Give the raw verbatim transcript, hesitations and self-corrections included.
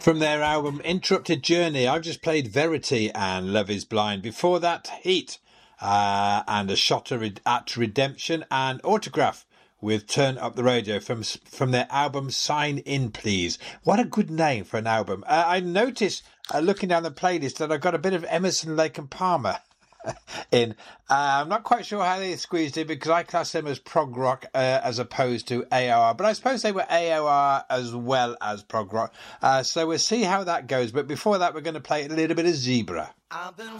From their album Interrupted Journey, I've just played Verity and Love Is Blind. Before that, Heat uh, and A Shot at Redemption and Autograph with Turn Up the Radio from from their album Sign In Please. What a good name for an album. Uh, I noticed, uh, looking down the playlist, that I've got a bit of Emerson, Lake and Palmer in. Uh, I'm not quite sure how they squeezed it because I class them as prog rock uh, as opposed to A O R. But I suppose they were A O R as well as prog rock. Uh, so we'll see how that goes. But before that, we're going to play a little bit of Zebra.